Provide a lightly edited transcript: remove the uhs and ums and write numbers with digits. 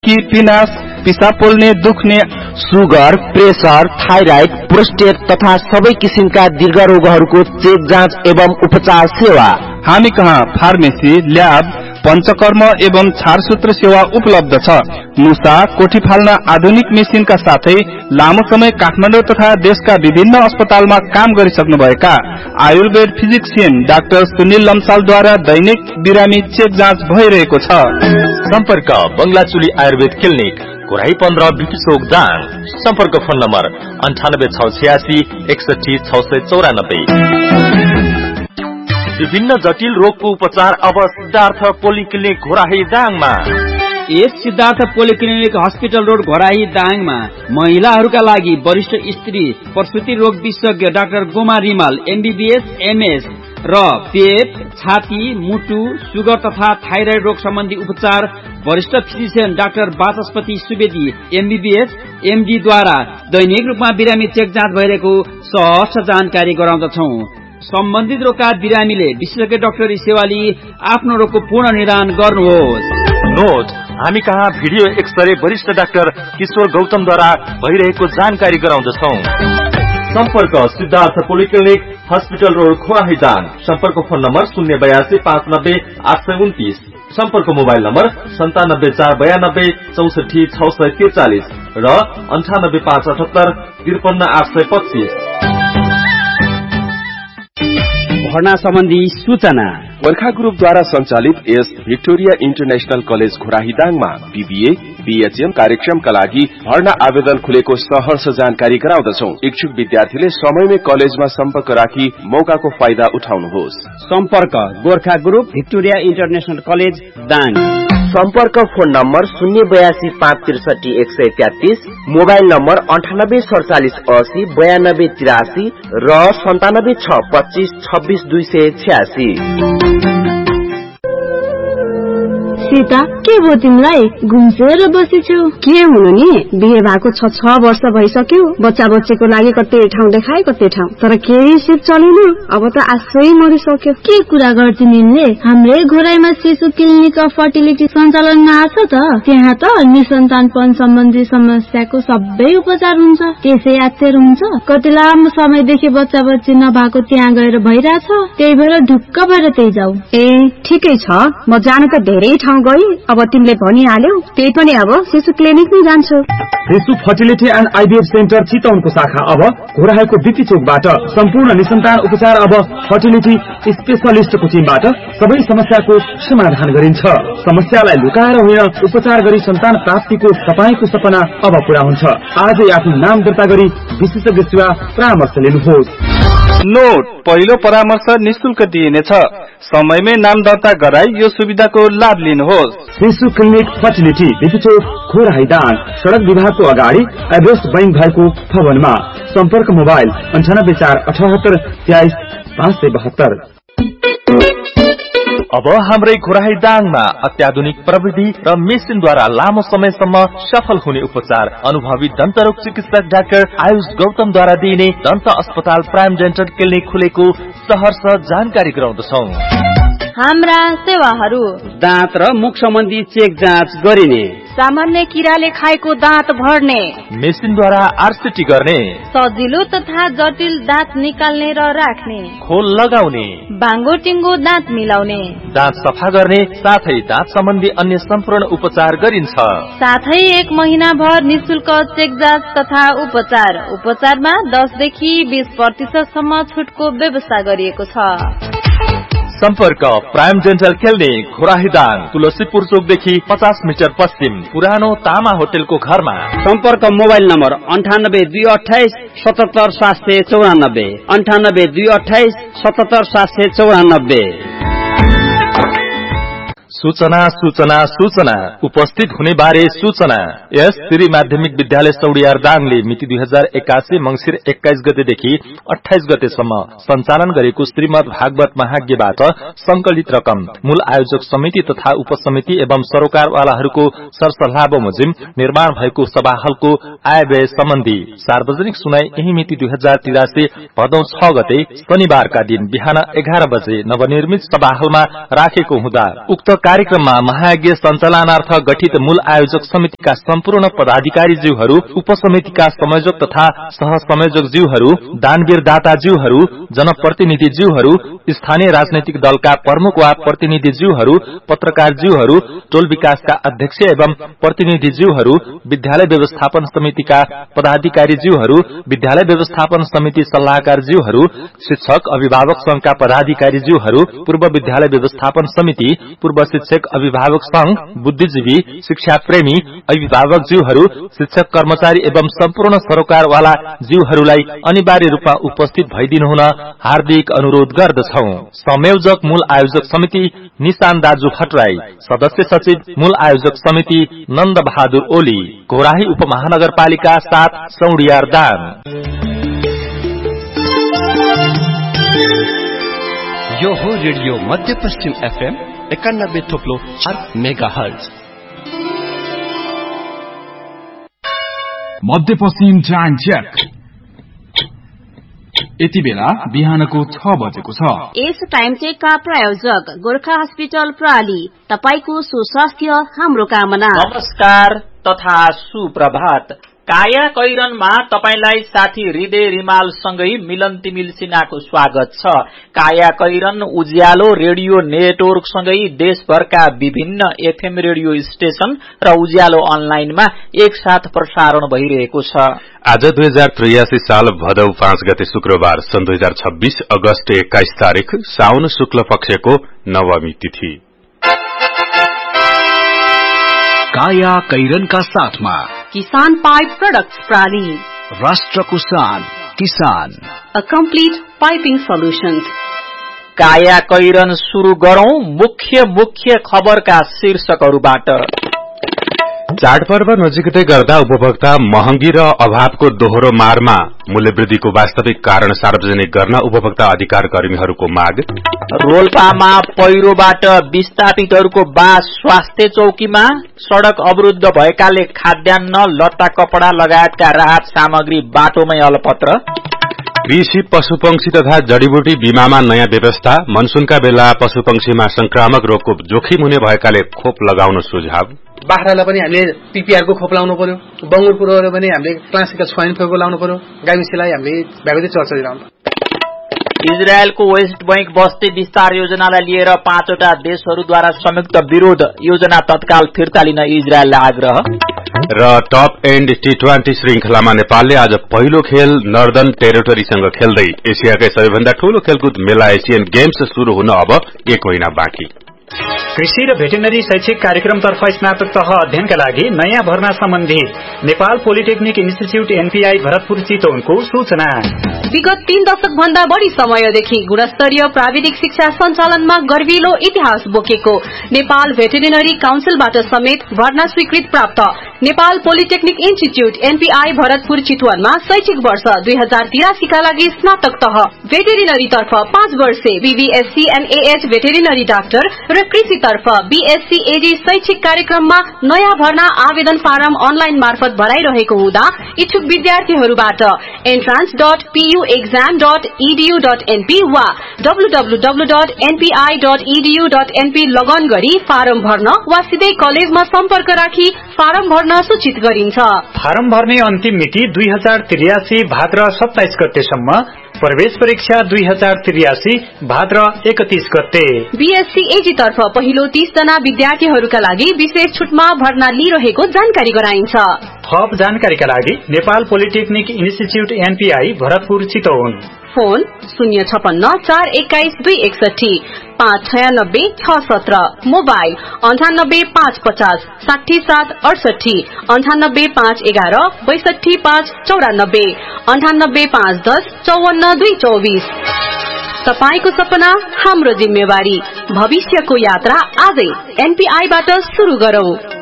मुटकी पिनास, पिसाब पोल्ने, दुख्ने, सुगर, प्रेसर, थाइराइड, प्रोस्टेट तथा सबै किसिमका दीर्घ रोगहरूको चेक जाँच एवं उपचार सेवा। हामी कहाँ फार्मेसी, ल्याब, पञ्चकर्म एवं छारसूत्र सेवा उपलब्ध छ। मुसा, कोठी फाल्न आधुनिक मेसिनका साथै लामो समय काठमाडौँ तथा देशका विभिन्न अस्पतालमा काम गरिसक्नुभएका आयुर्वेद फिजिक्सियन डाक्टर सुनिल लम्सालद्वारा दैनिक बिरामी चेक जाँच भइरहेको छ। सम्पर्क बंगलाचुली आयुर्वेद क्लिनिक, कोराही 15 बिटी चोक दाङ। सम्पर्क फोन नम्बर 98 86 61 694। विभिन्न जटिल रोगको उपचार अब Siddhartha polyclinic Ghorahi दाङमा। Siddhartha polyclinic hospital road Ghorahi दाङमा महिलाहरूका लागि वरिष्ठ स्त्री प्रसुति रोग विशेषज्ञ doctor Goma Rimal MBBS MS र पेट, छाती, मुटु, सुगर तथा थाइराइड रोग सम्बन्धी उपचार वरिष्ठ फिजिशियन डाक्टर वाचस्पति सुवेदी MBBS MD द्वारा दैनिक रूपमा बिरामी चेक जाँच भइरहेको सहज जानकारी गराउँदछौ। सम्बन्धित रोगका बिरामीले विशेषज्ञ डाक्टरी सेवा लिई आफ्नो रोगको पूर्ण निदान गर्नुहोस्। नोट, हामी कहाँ भिडियो एक्सरे वरिष्ठ डाक्टर किशोर गौतमद्वारा भइरहेको जानकारी गराउँदछौ। सम्पर्क Siddhartha polyclinic hospital road खोराही Dang. सम्पर्क फोन नम्बर 082 590 829। सम्पर्क मोबाइल नम्बर 97 492 64 643 र 98 578 53 825। भर्ना सम्बन्धी सूचना गोर्खा ग्रुपद्वारा सञ्चालित S Victoria international college घोराहीदाङमा BBA, BHM कार्यक्रमका लागि भर्ना आवेदन खुलेको सहर्ष जानकारी गराउँदछौ। इच्छुक विद्यार्थीले समयमै कलेजमा सम्पर्क राखी मौकाको फाइदा उठाउनुहोस्। सम्पर्क Gorkha group Victoria international college Dang. सम्पर्क फोन नम्बर 082 563 133, मोबाइल नम्बर 98 47 80 92 83 र 97 6 25 26 286। सीता, के भयो तिमीलाई? घुम्सेर बसेछौ? के हुनु नि, बिहे भएको 6 वर्ष भइसक्यो। बच्चा बच्चीको लागि कतै ठाउँ देखाए कतै ठाउँ, तर केही सिप चलेन। अब त आशै मरिसक्यो। के कुरा गर्छ निले? हाम्रै घोराईमा शिशु क्लिनिक अफ फर्टिलिटी सञ्चालनमा आछ त। त्यहाँ त निसन्तानपन सम्बन्धी समस्याको सबै उपचार हुन्छ। त्यसै यात्तर हुन्छ। कति लामो समयदेखि बच्चा बच्ची नभएको त्यहाँ गएर भइराछ। त्यही भएर ढुक्क भएर त्यही जाऊ। ए, ठिकै छ। म जानु त धेरै ठाउँ गई। अब तिमीले भनिहाल्यौ, त्यही पनि अब शिशु क्लिनिक नै जान्छु। शिशु फर्टिलिटी एन्ड IVF सेन्टर चितवनको शाखा अब घोराहीको बिटी चोकबाट सम्पूर्ण निसन्तान उपचार अब फर्टिलिटी स्पेशलिस्टको टिमबाट सबै समस्याको समाधान गरिन्छ। समस्यालाई लुकाएर होइन, उपचार गरी सन्तान प्राप्तिको तपाईको सपना अब पूरा हुन्छ। आजै आफ्नो नाम दर्ता गरी विशेषज्ञ सेवा परामर्श लिनुहोस्। नोट, पहिलो परामर्श निशुल्क दिइनेछ। समयमै नाम दर्ता गराई यो सुविधाको लाभ लिनुहोस्। शिशु क्लिनिक फर्टिलिटी बिटी चोक घोराही दाङ, सडक विभागको अगाडि एभरेस्ट बैंक भएको भवनमा। सम्पर्क मोबाइल 98 478 23 572। अब हाम्रै घोराही दाङमा अत्याधुनिक प्रविधि र मेसिनद्वारा लामो समयसम्म सफल हुने उपचार अनुभवी दन्तरोग चिकित्सक डाक्टर आयुष गौतमद्वारा दिइने दन्त अस्पताल प्राइम डेन्टल क्लिनिक खुलेको सहर्ष जानकारी गराउँदछौ। हाम्रा सेवाहरू: दाँत र मुख सम्बन्धी चेक जाँच गरिने, सामान्य किराले खाएको दाँत भर्ने, मेसिनद्वारा RCT गर्ने, सजिलो तथा जटिल दाँत निकाल्ने र राख्ने, खोल लगाउने, बाङ्गो टिङ्गो दाँत मिलाउने, दाँत सफा गर्ने, साथै दाँत सम्बन्धी अन्य सम्पूर्ण उपचार गरिन्छ। साथै 1 महिना भर निशुल्क चेक जाँच तथा उपचार। उपचारमा 10 देखि 20% सम्म छुटको व्यवस्था गरिएको छ। सम्पर्क prime dental clinic Ghorahi Dang, Tulsipur चोकदेखि 50 metre पश्चिम, पुरानो तामा होटेलको घरमा। सम्पर्क मोबाइल नम्बर 98 228 77 794, 98 228 77 794। सूचना सूचना सूचना उपस्थित हुने बारे सूचना। यस श्री माध्यमिक विद्यालय सौडियार दाङले मिति 2081 मंसिर 21 गतेदेखि 28 गतेसम्म सञ्चालन गरेको श्रीमद् भागवत महाज्ञबाट संकलित रकम मूल आयोजक समिति तथा उपसमिति एवं सरोकारवालाहरूको सरसल्लाह बमोजिम निर्माण भएको सभा हलको आय व्यय सम्बन्धी सार्वजनिक सुनाई यही मिति 2083 भदौ 6 गते शनिबारका दिन बिहान 11 बजे नवनिर्मित सभा हलमा राखेको हुँदा उक्त कार्यक्रममा महायज्ञ सञ्चालनार्थ गठित मूल आयोजक समितिका सम्पूर्ण पदाधिकारीज्यूहरू, उपसमितिका संयोजक तथा सहसंयोजकज्यूहरू, दानवीर दाताज्यूहरू, जनप्रतिनिधिज्यूहरू, स्थानीय राजनैतिक दलका प्रमुख वा प्रतिनिधिज्यूहरू, पत्रकारज्यूहरू, टोल विकासका अध्यक्ष एवं प्रतिनिधिज्यूहरू, विद्यालय व्यवस्थापन समितिका पदाधिकारीज्यूहरू, विद्यालय व्यवस्थापन समिति सल्लाहकारज्यूहरू, शिक्षक अभिभावक संघका पदाधिकारीज्यूहरू, पूर्व विद्यालय व्यवस्थापन समिति, पूर्व शिक्षक अभिभावक संघ, बुद्धिजीवी, शिक्षा प्रेमी अभिभावकज्यूहरू, शिक्षक कर्मचारी एवं सम्पूर्ण सरोकारवाला ज्यूहरूलाई अनिवार्य रूपमा उपस्थित भइदिनु हुन हार्दिक अनुरोध गर्दछौं। संयोजक मूल आयोजक समिति निशान दाजु भट्टराई, सदस्य सचिव मूल आयोजक समिति नन्द बहादुर ओली, घोराही उपमहानगरपालिका 7 सौडियार दाङ। यो हो रेडियो मध्यपश्चिम FM 91.4 मेगाहर्ज। मध्यपश्चिम टाइम चेक। यति बेला बिहानको 6 बजेको छ। यस टाइम चेकका प्रायोजक गोर्खा हस्पिटल प्रणाली, तपाईको सुस्वास्थ्य हाम्रो कामना। नमस्कार तथा सुप्रभात। काया कैरनमा तपाईलाई साथी हृदय रिमाल सँगै मिलन तिमिल सिन्हाको स्वागत छ। काया कैरन उज्यालो रेडियो नेटवर्क सँगै देशभरका विभिन्न एफएम रेडियो स्टेशन र उज्यालो अनलाइनमा एकसाथ प्रसारण भइरहेको छ। आज 2083 साल भदौ 5 गते शुक्रबार सन् 2026 अगस्त 21 तारिक साउन शुक्ल पक्षको नवमी तिथि। काया कैरनका साथमा किसान पाइप प्रोडक्ट्स प्रणाली, राष्ट्रको शान किसान, अ कम्प्लिट पाइपिङ सोल्युशन्स। काया कैरन सुरु गरौं मुख्य खबरका शीर्षकहरूबाट। चाडपर्व नजिकै गर्दा उपभोक्ता महँगी र अभावको दोहोरो मारमा मूल्यवृद्धिको वास्तविक कारण सार्वजनिक गर्न उपभोक्ता अधिकार कर्मीहरूको माग। रोल्पामा पहिरोबाट विस्थापितहरूको बास स्वास्थ्य चौकीमा, सड़क अवरुद्ध भएकाले खाद्यान्न, लत्ता कपड़ा लगायतका राहत सामग्री बाटोमै अलपत्र। कृषि, पशुपक्षी तथा जडीबुटी बीमामा नयाँ व्यवस्था, मनसूनका बेला पशुपक्षीमा संक्रामक रोगको जोखिम हुने भएकाले खोप लगाउन सुझाव। बाख्रालाई पनि हामीले पीपीआरको खोप लाउनु पर्यो, बंगुरको रोगले पनि हामीले क्लासिकल स्वाइन फ्लूको लाउनु पर्यो, गाईमिसीलाई हामीले भ्याक्सिन चर्चा दिलाउनु। इजरायलको वेस्ट बैंक बस्ती विस्तार योजनालाई लिएर 5 वटा देशहरूद्वारा संयुक्त विरोध, योजना तत्काल फिर्ता लिन इजरायललाई आग्रह। र टप एन्ड T20 श्रृंखलामा नेपालले आज पहिलो खेल नर्दर्न टेरिटोरीसँग खेल्दै एसियाकै सबैभन्दा ठूलो खेलकुद मेला एसियन गेम्स शुरू हुन अब 1 महिना बाँकी। कृषि र भेटेनरी शैक्षिक कार्यक्रमतर्फ स्नातक तह अध्ययनका लागि नयाँ भर्ना सम्बन्धी Nepal polytechnic institute NPI Bharatpur चितवनको सूचना। विगत 3 दशक भन्दा बढ़ी समयदेखि गुणस्तरीय प्राविधिक शिक्षा सञ्चालनमा गर्विलो इतिहास बोकेको नेपाल भेटेरिनरी काउन्सिलबाट समेत भर्ना स्वीकृत प्राप्त Nepal polytechnic institute NPI Bharatpur चितवनमा शैक्षिक वर्ष 2083 का लागि स्नातक तह भेटेरिनरी तर्फ 5 वर्षे बीबीएससी एनएएच भेटेरिनरी डाक्टर र कृषि तर्फ बीएससी एडी शैक्षिक कार्यक्रममा नयाँ भर्ना आवेदन फारम अनलाइन मार्फत भराइरहेको हुँदा इच्छुक विद्यार्थीहरूबाट entrance.puexam.edu.np वा www.npi.edu.np लगन गरी फारम भर्न वा सिधै कलेजमा सम्पर्क राखी फारम भर्न सूचित गरिन्छ। फारम भर्ने अन्तिम मिति 2083 भाद्र 27 गतेसम्म, प्रवेश परीक्षा 2083 भाद्र 31 गते। बीएससी एजी तर्फ पहिलो 30 जना विद्यार्थीहरूका लागि विशेष छुटमा भर्ना लिइरहेको जानकारी गराइन्छ। थप जानकारीका लागि Nepal polytechnic institute NPI Bharatpur Chitwan, phone 056412261 596 mobile 98550 60768 98511 62594 98510 54224। तपाईको सपना हाम्रो जिम्मेवारी, भविष्यको यात्रा आजै एनपीआईबाट सुरु गरौं।